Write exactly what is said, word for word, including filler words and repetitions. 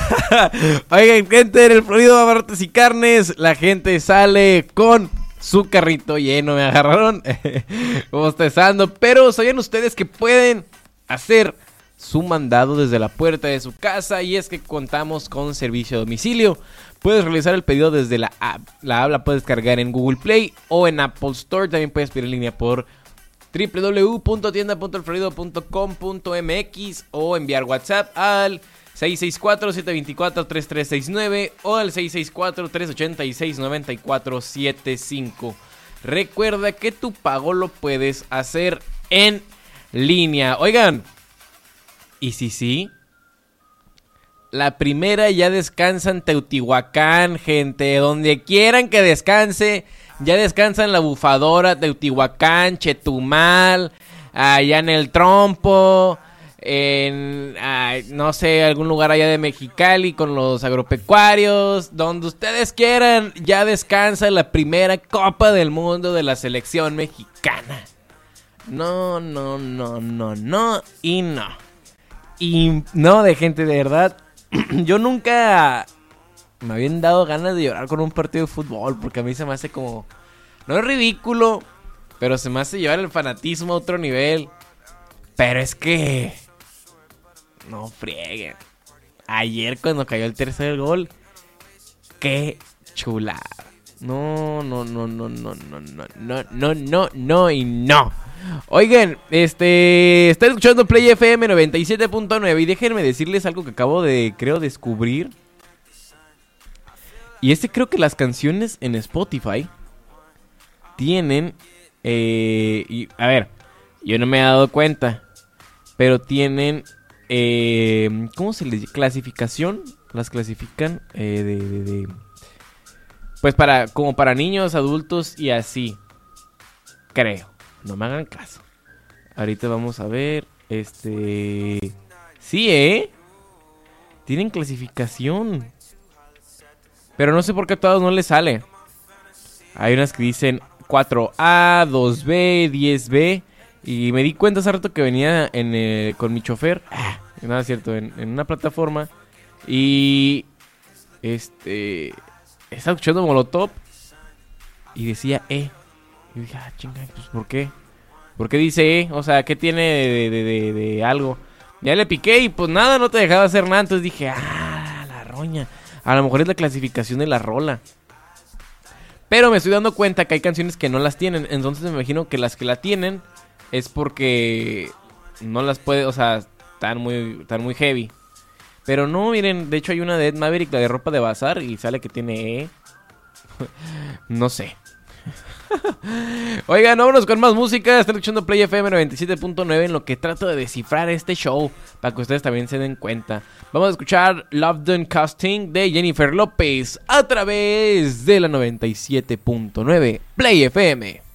Oigan, gente, en el Florido Abarrotes y Carnes, la gente sale con su carrito lleno, me agarraron bostezando. Pero ¿sabían ustedes que pueden hacer su mandado desde la puerta de su casa? Y es que contamos con servicio a domicilio. Puedes realizar el pedido desde la app. La app la puedes cargar en Google Play o en Apple Store. También puedes pedir en línea por doble u doble u doble u punto tienda punto el florido punto com punto m x o enviar WhatsApp al seis seis cuatro, siete dos cuatro, tres tres seis nueve o al seis seis cuatro, tres ocho seis, nueve cuatro siete cinco. Recuerda que tu pago lo puedes hacer en línea. Oigan, y si sí, la primera ya descansa en Teotihuacán, gente. Donde quieran que descanse, ya descansa en la Bufadora, Teotihuacán, Chetumal, allá en el Trompo, en, ay, no sé, algún lugar allá de Mexicali con los agropecuarios. Donde ustedes quieran, ya descansa la primera Copa del Mundo de la selección mexicana. No, no, no, no, no y no. Y no, de gente, de verdad, yo nunca me habían dado ganas de llorar con un partido de fútbol, porque a mí se me hace como, no es ridículo, pero se me hace llevar el fanatismo a otro nivel. Pero es que no frieguen. Ayer cuando cayó el tercer gol, qué chulada. No, no, no, no, no, no, no, no, no, no, no y no. Oigan, este, está escuchando Play F M noventa y siete punto nueve y déjenme decirles algo que acabo de, creo, descubrir. Y este creo que las canciones en Spotify tienen, eh, y, a ver, yo no me he dado cuenta, pero tienen, eh, ¿cómo se les dice? Clasificación, las clasifican eh, de, de, de, pues para, como para niños, adultos y así, creo. No me hagan caso. Ahorita vamos a ver. Este... Sí, ¿eh? Tienen clasificación. Pero no sé por qué a todos no les sale. Hay unas que dicen cuatro A, dos B, diez B. Y me di cuenta hace rato que venía en, eh, con mi chofer. Ah, nada, es cierto. En, en una plataforma. Y... Este... Estaba escuchando Molotov. Y decía E. Y dije, ah, chinga, pues ¿por qué? ¿Por qué dice E? O sea, ¿qué tiene de, de, de, de algo? Ya le piqué y pues nada, no te dejaba hacer nada. Entonces dije, ah, la roña. A lo mejor es la clasificación de la rola. Pero me estoy dando cuenta que hay canciones que no las tienen. Entonces me imagino que las que la tienen es porque no las puede, o sea, están muy, están muy heavy. Pero no, miren, de hecho hay una de Ed Maverick, la de Ropa de Bazar, y sale que tiene E. No sé. Oigan, vámonos con más música. Están escuchando Play F M noventa y siete punto nueve, en lo que trato de descifrar este show para que ustedes también se den cuenta. Vamos a escuchar Love Done Casting de Jennifer López a través de la noventa y siete punto nueve Play F M.